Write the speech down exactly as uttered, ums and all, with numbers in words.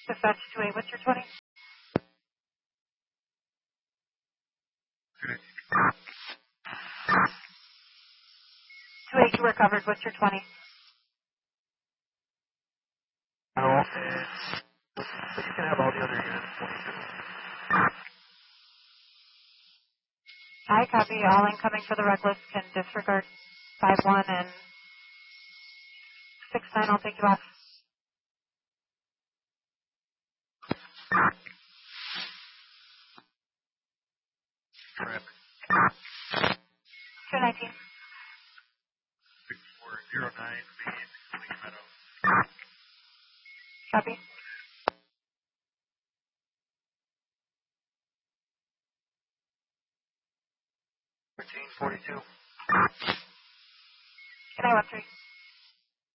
Dispatch two eight, what's your twenty? two eight, you were covered, what's your twenty? No, it's, but you can have all the other units, twenty-two. I copy. All incoming for the reckless can disregard five one and six nine. I'll take you off. Traffic. two nineteen. six four zero nine, main, Lake Meadow. Copy. thirteen forty-two. Can I one three?